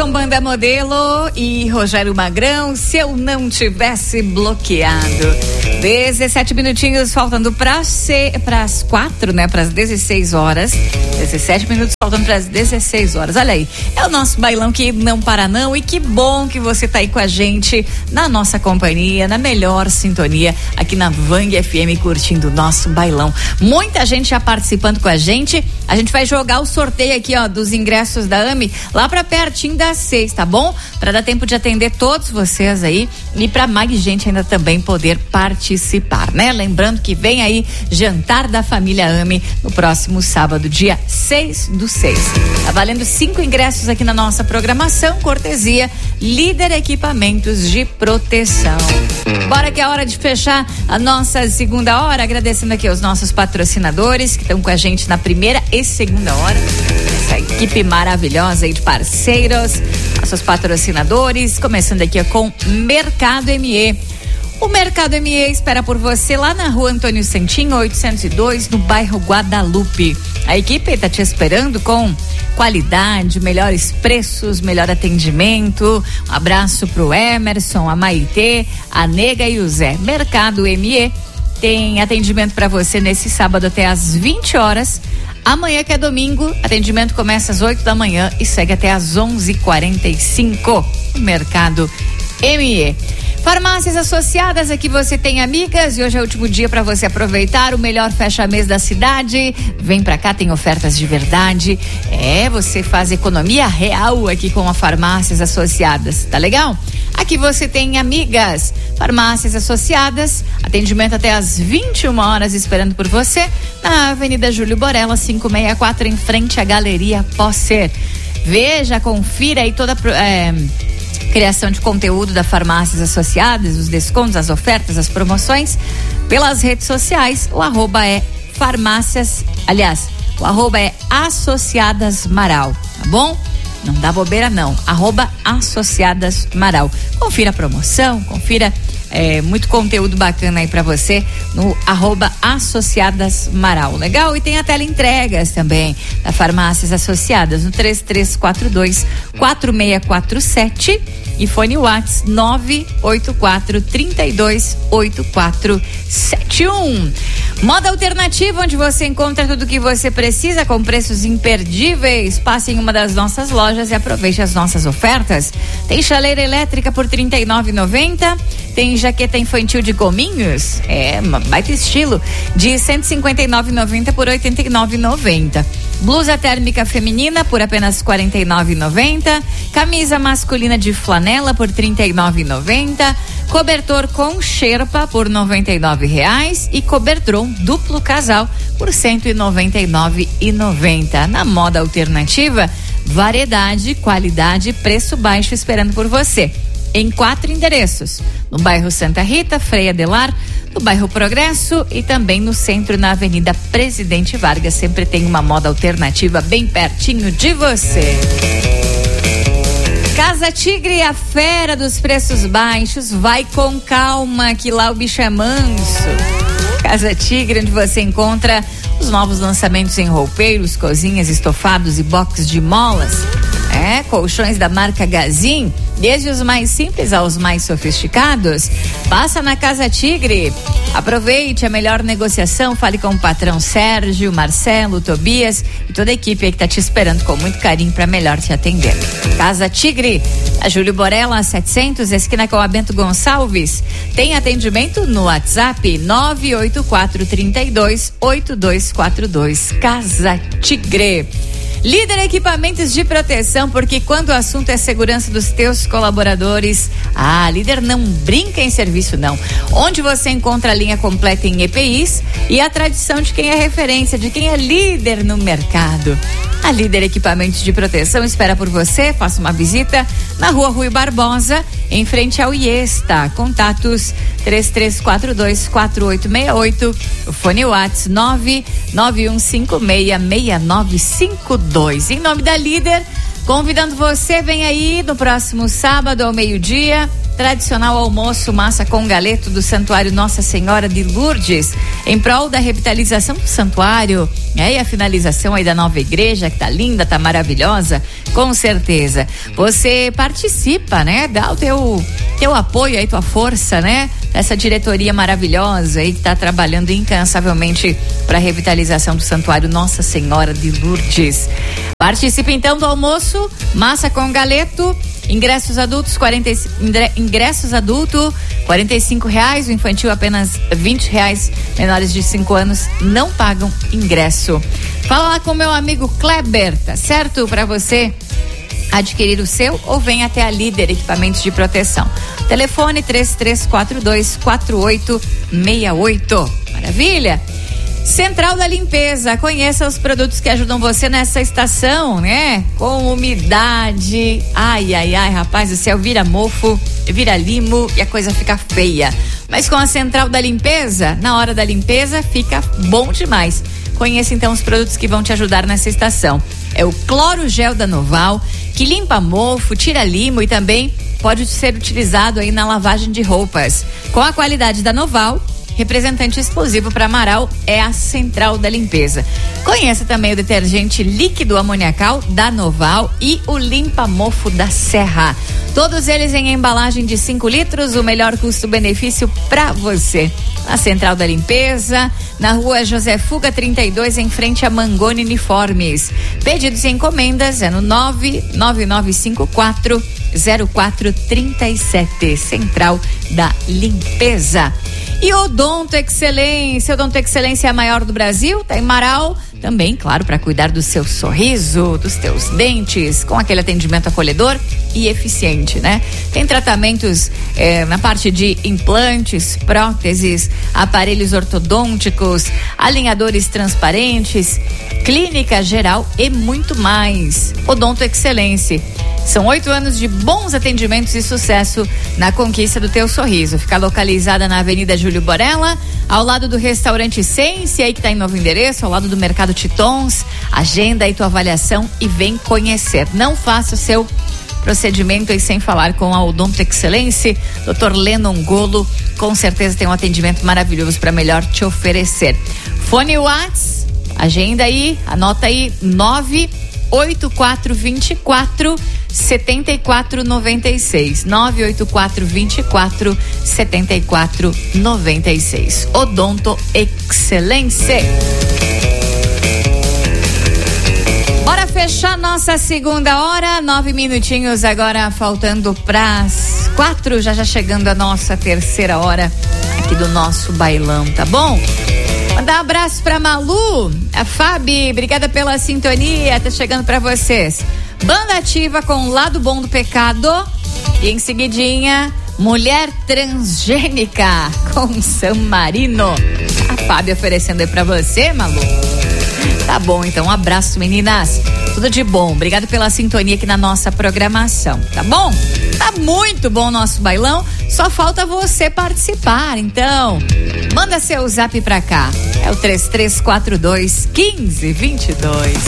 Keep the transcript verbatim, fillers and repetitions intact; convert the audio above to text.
Edson Banda Modelo e Rogério Magrão, Se Eu Não Tivesse Bloqueado. dezessete minutinhos faltando para as quatro, né? Para as dezesseis horas. dezessete minutos faltando para as dezesseis horas. Olha aí, é o nosso bailão que não para não, e que bom que você tá aí com a gente na nossa companhia, na melhor sintonia aqui na Vang F M, curtindo o nosso bailão. Muita gente já participando com a gente. A gente vai jogar o sorteio aqui, ó, dos ingressos da AMI lá para pertinho das seis, tá bom? Para dar tempo de atender todos vocês aí e para mais gente ainda também poder participar, né? Lembrando que vem aí jantar da família AMI no próximo sábado, dia seis do seis. Tá valendo cinco ingressos aqui na nossa programação, cortesia Líder Equipamentos de Proteção. Bora que é hora de fechar a nossa segunda hora, agradecendo aqui aos nossos patrocinadores que estão com a gente na primeira e segunda hora. Essa equipe maravilhosa aí de parceiros, nossos patrocinadores, começando aqui com Mercado M E. O Mercado M E espera por você lá na rua Antônio Santinho, oitocentos e dois, no bairro Guadalupe. A equipe está te esperando com qualidade, melhores preços, melhor atendimento. Um abraço pro Emerson, a Maitê, a Nega e o Zé. Mercado M E tem atendimento para você nesse sábado até às vinte horas. Amanhã, que é domingo, atendimento começa às oito da manhã e segue até às onze e quarenta e cinco. Mercado M E. Farmácias Associadas, aqui você tem amigas, e hoje é o último dia para você aproveitar o melhor fecha-mês da cidade. Vem pra cá, tem ofertas de verdade. É, você faz economia real aqui com a Farmácias Associadas, tá legal? Aqui você tem amigas, Farmácias Associadas, atendimento até às vinte e uma horas esperando por você, na Avenida Júlio Borella, quinhentos e sessenta e quatro, em frente à Galeria Posser. Veja, confira aí toda a é, criação de conteúdo da Farmácias Associadas, os descontos, as ofertas, as promoções, pelas redes sociais. O arroba é farmácias, aliás, o arroba é Associadas Marau, tá bom? Não dá bobeira não, arroba Associadas Marau. Confira a promoção, confira é, muito conteúdo bacana aí pra você no arroba Associadas Marau, legal? E tem a teleentregas também da Farmácias Associadas no três três quatro dois, quatro seis quatro sete e fone WhatsApp nove oito quatro, três dois oito quatro sete um. Moda Alternativa, onde você encontra tudo o que você precisa com preços imperdíveis. Passe em uma das nossas lojas e aproveite as nossas ofertas. Tem chaleira elétrica por trinta e nove reais e noventa centavos. Tem jaqueta infantil de gominhos, é, baita estilo, de cento e cinquenta e nove reais e noventa centavos por oitenta e nove reais e noventa centavos. Blusa térmica feminina por apenas quarenta e nove reais e noventa centavos. Camisa masculina de flanela por trinta e nove reais e noventa centavos. Cobertor com xerpa por noventa e nove reais e cobertron duplo casal por cento e noventa e nove reais e noventa centavos. Na Moda Alternativa, variedade, qualidade e preço baixo esperando por você. Em quatro endereços: no bairro Santa Rita, Frei Adelar, no bairro Progresso e também no centro, na Avenida Presidente Vargas. Sempre tem uma Moda Alternativa bem pertinho de você. Casa Tigre, a fera dos preços baixos. Vai com calma que lá o bicho é manso. Casa Tigre, onde você encontra os novos lançamentos em roupeiros, cozinhas, estofados e boxes de molas. É, colchões da marca Gazin, desde os mais simples aos mais sofisticados. Passa na Casa Tigre. Aproveite a melhor negociação, fale com o patrão Sérgio, Marcelo, Tobias e toda a equipe aí que tá te esperando com muito carinho para melhor te atender. Casa Tigre, a Júlio Borella setecentos, esquina com a Bento Gonçalves. Tem atendimento no WhatsApp nove oito quatro, três dois, oito dois quatro dois. Casa Tigre. Líder Equipamentos de Proteção, porque quando o assunto é segurança dos teus colaboradores, a Líder não brinca em serviço não. Onde você encontra a linha completa em E P Is e a tradição de quem é referência, de quem é líder no mercado. A Líder Equipamentos de Proteção espera por você. Faça uma visita na Rua Rui Barbosa, em frente ao Iesta. Contatos três três quatro dois, quatro oito seis oito, o fone WhatsApp nove nove um cinco seis, seis nove cinco dois. Em nome da Líder, Convidando você, vem aí no próximo sábado ao meio-dia, tradicional almoço massa com galeto do Santuário Nossa Senhora de Lourdes, em prol da revitalização do santuário, né? E a finalização aí da nova igreja, que tá linda, tá maravilhosa, com certeza. Você participa, né? Dá o teu, teu apoio aí, tua força, né? Essa diretoria maravilhosa aí que tá trabalhando incansavelmente para a revitalização do Santuário Nossa Senhora de Lourdes. Participe então do almoço, massa com galeto, ingressos adultos, quarenta ingressos adulto, quarenta e cinco reais, o infantil apenas vinte reais, menores de cinco anos não pagam ingresso. Fala lá com meu amigo Kleber, tá certo? Para você adquirir o seu ou vem até a Líder Equipamentos de Proteção. Telefone três três quatro dois, quatro oito seis oito. Maravilha! Central da Limpeza, conheça os produtos que ajudam você nessa estação, né? Com umidade, ai, ai, ai, rapaz do céu, vira mofo, vira limo e a coisa fica feia. Mas com a Central da Limpeza, na hora da limpeza, fica bom demais. Conheça então os produtos que vão te ajudar nessa estação. É o Cloro Gel da Noval, que limpa mofo, tira limo e também pode ser utilizado aí na lavagem de roupas. Com a qualidade da Noval, representante exclusivo para Amaral é a Central da Limpeza. Conheça também o detergente líquido amoniacal da Noval e o limpa mofo da Serra. Todos eles em embalagem de cinco litros, o melhor custo-benefício para você. A Central da Limpeza, na rua José Fuga trinta e dois, em frente a Mangoni Uniformes. Pedidos e encomendas é no nove nove nove cinco quatro zero quatro três sete. Central da Limpeza. E Odonto Excelência, Odonto Excelência é a maior do Brasil, tá em Marau, também, claro, para cuidar do seu sorriso, dos teus dentes, com aquele atendimento acolhedor e eficiente, né? Tem tratamentos eh, na parte de implantes, próteses, aparelhos ortodônticos, alinhadores transparentes, clínica geral e muito mais. Odonto Excelência. São oito anos de bons atendimentos e sucesso na conquista do teu sorriso. Fica localizada na Avenida Júlio Borella, ao lado do restaurante Sense, aí que está em novo endereço, ao lado do Mercado Titons. Agenda aí tua avaliação e vem conhecer. Não faça o seu procedimento aí sem falar com a Odonto Excelência. doutor Lennon Golo, com certeza tem um atendimento maravilhoso para melhor te oferecer. Fone Whats, agenda aí, anota aí, nove oito quatro dois quatro sete quatro nove seis, nove oito quatro dois quatro sete quatro nove seis. Odonto Excelência. Bora fechar nossa segunda hora, nove minutinhos agora faltando pras quatro, já já chegando a nossa terceira hora aqui do nosso bailão, tá bom? Mandar um abraço pra Malu, a Fabi, obrigada pela sintonia, tá chegando pra vocês. Banda Ativa com Lado Bom do Pecado e em seguidinha, Mulher Transgênica com San Marino. A Fabi oferecendo aí pra você, Malu. Tá bom, então um abraço, meninas. Tudo de bom, obrigado pela sintonia aqui na nossa programação, tá bom? Tá muito bom o nosso bailão, só falta você participar, então manda seu zap pra cá, é o três três quatro dois, um cinco dois dois.